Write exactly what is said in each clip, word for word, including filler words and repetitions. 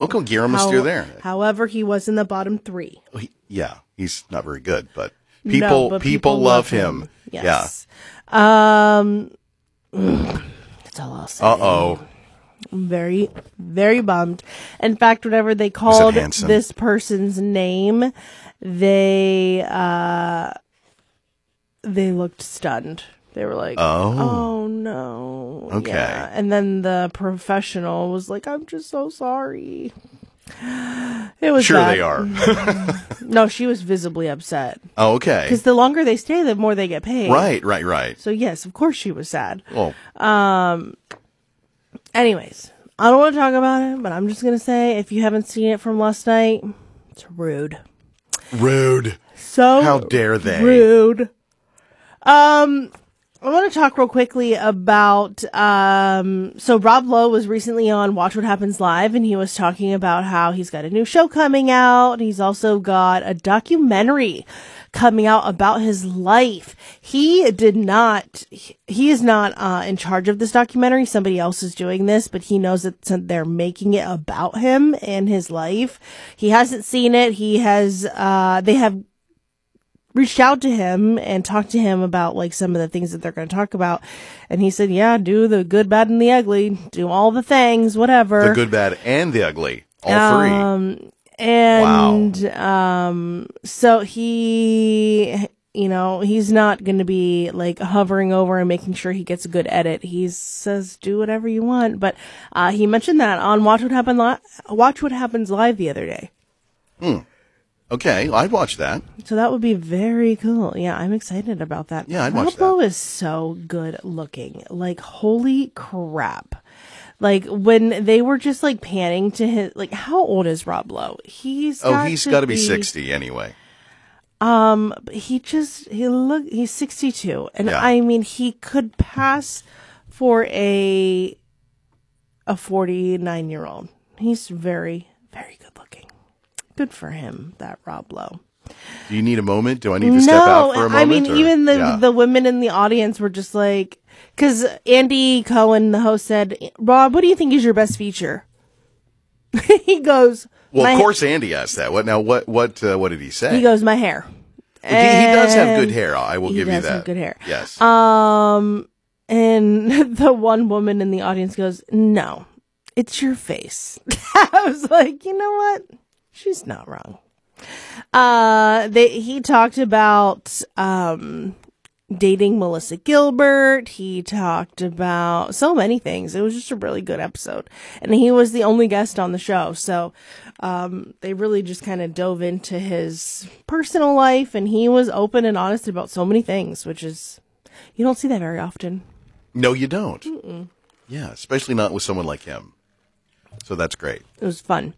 come Guillermo is still there? However, he was in the bottom three. Oh, he, yeah, he's not very good, but people No, but people, people love love him. him. Yes. Yeah. Um, that's all I'll say. Uh oh. I'm very, very bummed. In fact, whenever they called handsome? this person's name, they uh, they looked stunned. They were like, Oh. oh no. Okay. Yeah. And then the professional was like, I'm just so sorry. It was Sure bad. they are. No, she was visibly upset. Oh, okay. Because the longer they stay, the more they get paid. Right, right, right. So, yes, of course she was sad. Well, Anyways, I don't want to talk about it, but I'm just going to say, if you haven't seen it from last night, it's rude. rude. So How dare they? rude. Um, I want to talk real quickly about, um, so Rob Lowe was recently on Watch What Happens Live, and he was talking about how he's got a new show coming out. He's also got a documentary coming out about his life. He did not, he is not, uh, in charge of this documentary. Somebody else is doing this, but he knows that they're making it about him and his life. He hasn't seen it. He has, uh, they have reached out to him and talked to him about like some of the things that they're going to talk about. And he said, yeah, do the good, bad, and the ugly, do all the things, whatever. The good, bad, and the ugly. All um, three. And, wow. um, so he, you know, he's not going to be like hovering over and making sure he gets a good edit. He says, do whatever you want. But, uh, he mentioned that on Watch What Happen Li- Watch What Happens Live the other day. Hmm. Okay, I'd watch that. So that would be very cool. Yeah, I'm excited about that. Yeah, I'd watch Rob Lowe that. is so good looking. Like, holy crap. Like, when they were just, like, panning to his, like, how old is Rob Lowe? He's Oh, got he's to got to be be sixty anyway. Um, but he just, he look, he's sixty-two. And Yeah. I mean, he could pass for a, a forty-nine year old. He's very, very good looking. Good for him, that Rob Lowe. Do you need a moment? Do I need to step out for a moment? I mean, or- even the yeah. the women in the audience were just like, because Andy Cohen, the host, said, Rob, what do you think is your best feature? He goes, Well, my of course, Andy asked that. What now? What what uh, what did he say? He goes, my hair. he, he does have good And hair. I will he give you does that. have good hair. Yes. Um, and the one woman in the audience goes, no, it's your face. I was like, you know what? She's not wrong. Uh, they, he talked about, um, dating Melissa Gilbert. He talked about so many things. It was just a really good episode. And he was the only guest on the show. So, um, they really just kind of dove into his personal life, and he was open and honest about so many things, which is, you don't see that very often. No, you don't. Mm-mm. Yeah, especially not with someone like him. So that's great. It was fun.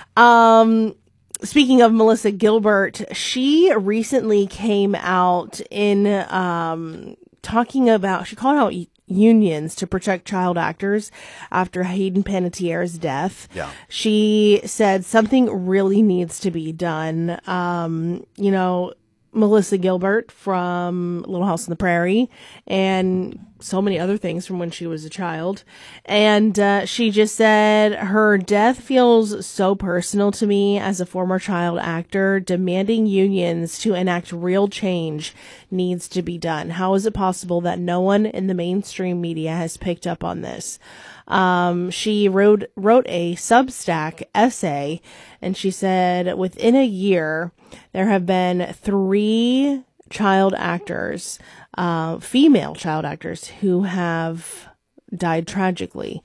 Um, Speaking of Melissa Gilbert, she recently came out in um, talking about, she called out unions to protect child actors after Hayden Panettiere's death. Yeah. She said something really needs to be done. Um, you know, Melissa Gilbert from Little House on the Prairie and so many other things from when she was a child. And uh, she just said, her death feels so personal to me as a former child actor. Demanding unions to enact real change needs to be done. How is it possible that no one in the mainstream media has picked up on this? Um, she wrote, wrote a Substack essay, and she said within a year, there have been three child actors, uh, female child actors who have died tragically.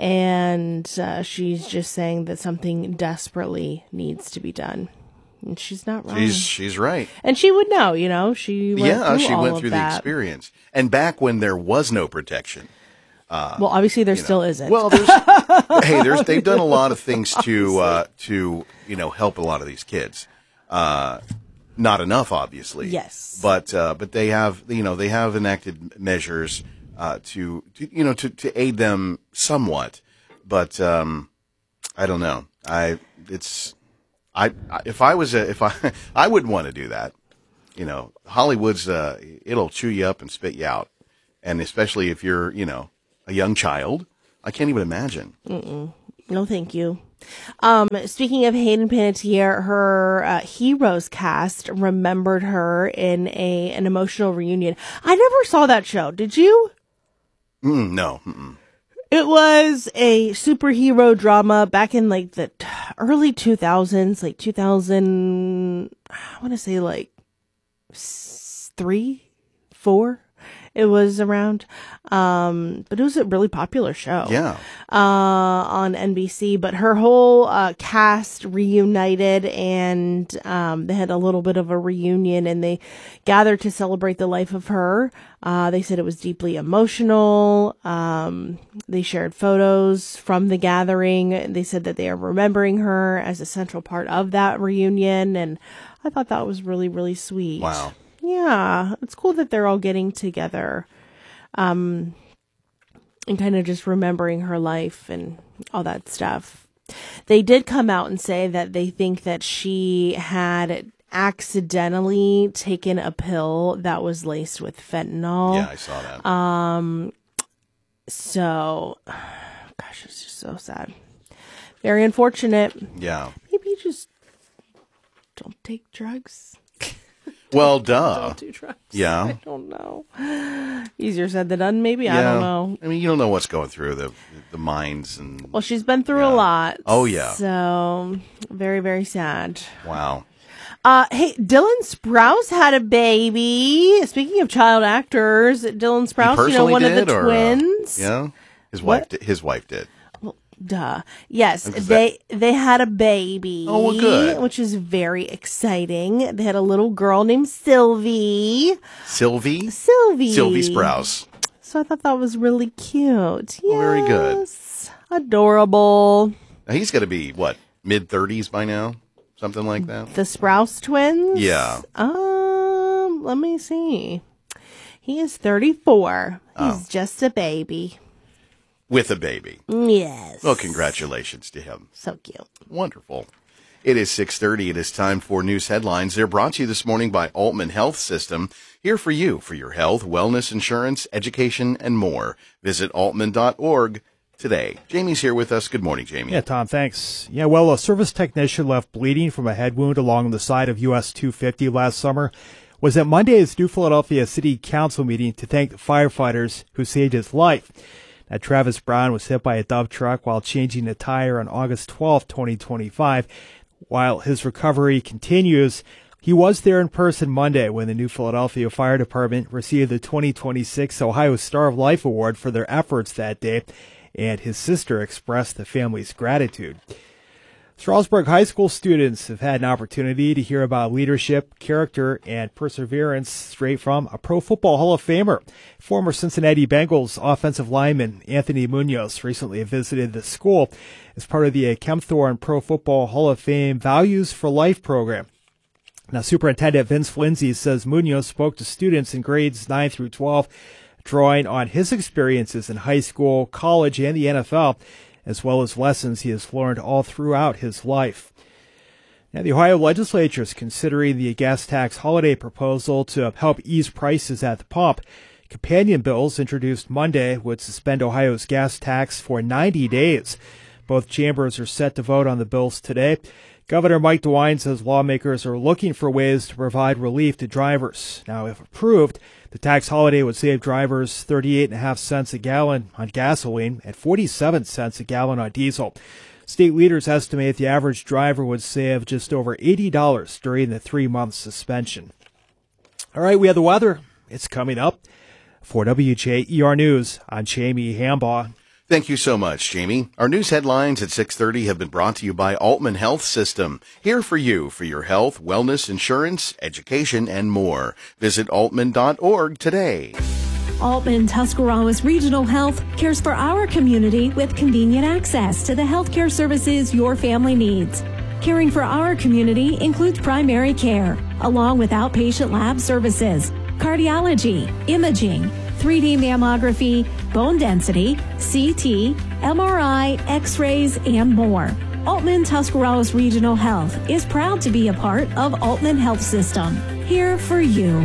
And, uh, she's just saying that something desperately needs to be done. And she's not wrong. She's she's right. And she would know, you know, she went yeah, through she all went of through that. the experience. And back when there was no protection. Uh, well, obviously there you know, still isn't. Well, there's, hey, there's, they've done a lot of things to, uh, to, you know, help a lot of these kids. Uh, not enough, obviously. Yes. But, uh, but they have, you know, they have enacted measures, uh, to, to you know, to, to aid them somewhat. But, um, I don't know. I, it's, I, if I was a, if I, I wouldn't want to do that. You know, Hollywood's, uh, it'll chew you up and spit you out. And especially if you're, you know, a young child, I can't even imagine. Mm-mm. No, thank you. Um, speaking of Hayden Panettiere, her uh, Heroes cast remembered her in a an emotional reunion. I never saw that show. Did you? Mm, no. Mm-mm. It was a superhero drama back in like the t- early two thousands, like two thousand, I want to say like s- three, four. It was around, um, but it was a really popular show. Yeah. Uh, on N B C, but her whole, uh, cast reunited and, um, they had a little bit of a reunion and they gathered to celebrate the life of her. Uh, they said it was deeply emotional. Um, they shared photos from the gathering. They said that they are remembering her as a central part of that reunion. And I thought that was really, really sweet. Wow. Yeah, it's cool that they're all getting together, um, and kind of just remembering her life and all that stuff. They did come out and say that they think that she had accidentally taken a pill that was laced with fentanyl. Yeah, I saw that. Um, so, gosh, it's just so sad. Very unfortunate. Yeah. Maybe just don't take drugs. Well, duh. Don't do drugs. Yeah. I don't know. Easier said than done, maybe. Yeah. I don't know. I mean, you don't know what's going through the the minds and. Well, she's been through Yeah. a lot. Oh, yeah. So, very, very sad. Wow. Uh, hey, Dylan Sprouse had a baby. Speaking of child actors, Dylan He Sprouse, you know, personally one did, of the or, uh, twins. yeah. His What? wife. Did, his wife did. Duh. Yes, Is they they had a baby. Oh, well, good. Which is very exciting. They had a little girl named Sylvie. Sylvie. Sylvie. Sylvie Sprouse. So I thought that was really cute. Oh, very good. Yes. Adorable. Now, he's got to be what, mid thirties by now, something like that. The Sprouse twins? Yeah. Um, let me see. He is thirty-four. He's Oh. just a baby. With a baby. Yes. Well, congratulations to him. So cute. Wonderful. It is six thirty. It is time for news headlines. They're brought to you this morning by Altman Health System. Here for you for your health, wellness, insurance, education, and more. Visit altman dot org today. Jamie's here with us. Good morning, Jamie. Yeah, Tom, thanks. Yeah, well, a service technician left bleeding from a head wound along the side of U S two fifty last summer was at Monday's New Philadelphia City Council meeting to thank the firefighters who saved his life. Now, Travis Brown was hit by a dump truck while changing a tire on August twelfth, twenty twenty-five. While his recovery continues, he was there in person Monday when the New Philadelphia Fire Department received the twenty twenty-six Ohio Star of Life Award for their efforts that day, and his sister expressed the family's gratitude. Strasburg High School students have had an opportunity to hear about leadership, character, and perseverance straight from a Pro Football Hall of Famer. Former Cincinnati Bengals offensive lineman Anthony Munoz recently visited the school as part of the Kempthorne Pro Football Hall of Fame Values for Life program. Now, Superintendent Vince Lindsay says Munoz spoke to students in grades nine through twelve, drawing on his experiences in high school, college, and the N F L, as well as lessons he has learned all throughout his life. Now, the Ohio legislature is considering the gas tax holiday proposal to help ease prices at the pump. Companion bills introduced Monday would suspend Ohio's gas tax for ninety days. Both chambers are set to vote on the bills today. Governor Mike DeWine says lawmakers are looking for ways to provide relief to drivers. Now, if approved, the tax holiday would save drivers thirty-eight point five cents a gallon on gasoline and forty-seven cents a gallon on diesel. State leaders estimate the average driver would save just over eighty dollars during the three-month suspension. All right, we have the weather. It's coming up. For W J E R News, I'm Jamie Hambaugh. Thank you so much, Jamie. Our news headlines at six thirty have been brought to you by Altman Health System. Here for you for your health, wellness, insurance, education, and more. Visit altman dot org today. Altman Tuscarawas Regional Health cares for our community with convenient access to the healthcare services your family needs. Caring for our community includes primary care, along with outpatient lab services, cardiology, imaging, three D mammography, bone density, C T, M R I, X-rays, and more. Altman Tuscarawas Regional Health is proud to be a part of Altman Health System. Here for you.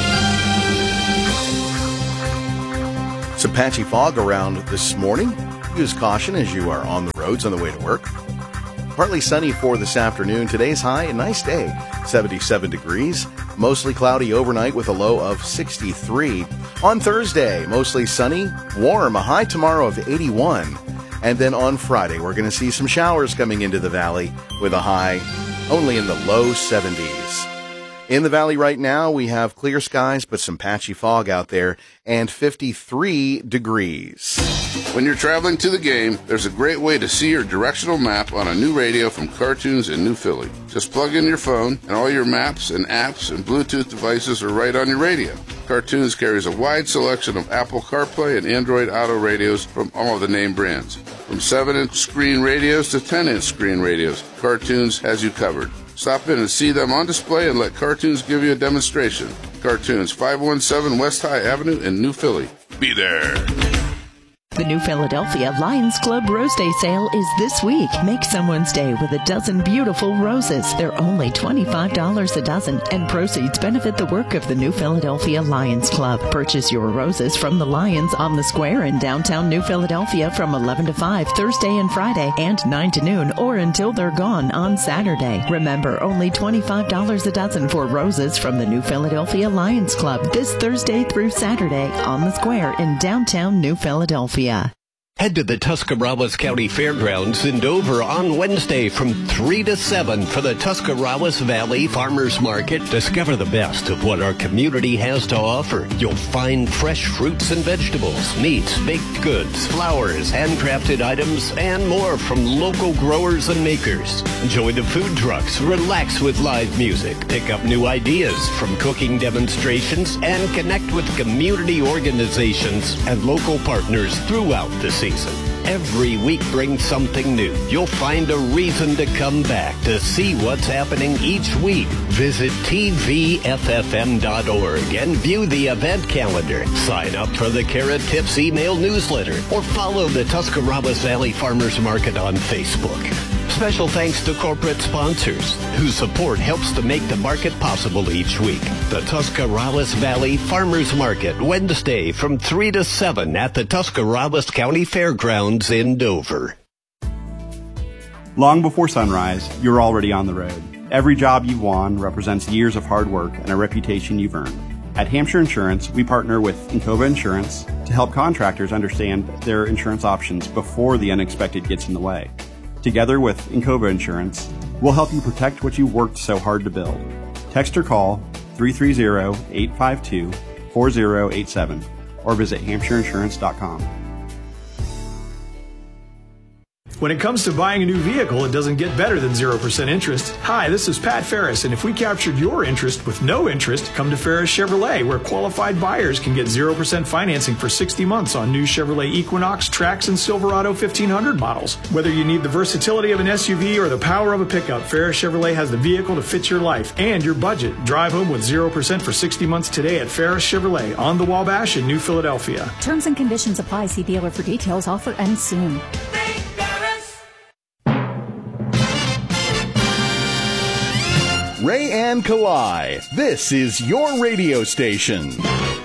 Some patchy fog around this morning. Use caution as you are on the roads on the way to work. Partly sunny for this afternoon. Today's high, a nice day, seventy-seven degrees. Mostly cloudy overnight with a low of sixty-three. On Thursday, mostly sunny, warm, a high tomorrow of eighty-one. And then on Friday, we're going to see some showers coming into the valley with a high only in the low seventies. In the valley right now, we have clear skies, but some patchy fog out there, and fifty-three degrees. When you're traveling to the game, there's a great way to see your directional map on a new radio from Cartoons in New Philly. Just plug in your phone, and all your maps and apps and Bluetooth devices are right on your radio. Cartoons carries a wide selection of Apple CarPlay and Android Auto radios from all of the name brands. From seven inch screen radios to ten inch screen radios, Cartoons has you covered. Stop in and see them on display and let Cartoons give you a demonstration. Cartoons, five one seven West High Avenue in New Philly. Be there. The New Philadelphia Lions Club Rose Day sale is this week. Make someone's day with a dozen beautiful roses. They're only twenty-five dollars a dozen, and proceeds benefit the work of the New Philadelphia Lions Club. Purchase your roses from the Lions on the Square in downtown New Philadelphia from eleven to five Thursday and Friday, and nine to noon or until they're gone on Saturday. Remember, only twenty-five dollars a dozen for roses from the New Philadelphia Lions Club this Thursday through Saturday on the Square in downtown New Philadelphia. Head to the Tuscarawas County Fairgrounds in Dover on Wednesday from three to seven for the Tuscarawas Valley Farmers Market. Discover the best of what our community has to offer. You'll find fresh fruits and vegetables, meats, baked goods, flowers, handcrafted items, and more from local growers and makers. Enjoy the food trucks, relax with live music, pick up new ideas from cooking demonstrations, and connect with community organizations and local partners throughout the season. Every week brings something new. You'll find a reason to come back to see what's happening each week. Visit T V F F M dot org and view the event calendar. Sign up for the Carrot Tips email newsletter or follow the Tuscarawas Valley Farmers Market on Facebook. Special thanks to corporate sponsors whose support helps to make the market possible each week. The Tuscarawas Valley Farmers Market, Wednesday from three to seven at the Tuscarawas County Fairgrounds in Dover. Long before sunrise, you're already on the road. Every job you've won represents years of hard work and a reputation you've earned. At Hampshire Insurance, we partner with Encova Insurance to help contractors understand their insurance options before the unexpected gets in the way. Together with Encova Insurance, we'll help you protect what you worked so hard to build. Text or call three three zero, eight five two, four zero eight seven or visit hampshire insurance dot com. When it comes to buying a new vehicle, it doesn't get better than zero percent interest. Hi, this is Pat Ferris, and if we captured your interest with no interest, come to Ferris Chevrolet, where qualified buyers can get zero percent financing for sixty months on new Chevrolet Equinox, Trax, and Silverado fifteen hundred models. Whether you need the versatility of an S U V or the power of a pickup, Ferris Chevrolet has the vehicle to fit your life and your budget. Drive home with zero percent for sixty months today at Ferris Chevrolet on the Wabash in New Philadelphia. Terms and conditions apply. See dealer for details. Offer ends soon. Ray and Kalai, this is your radio station.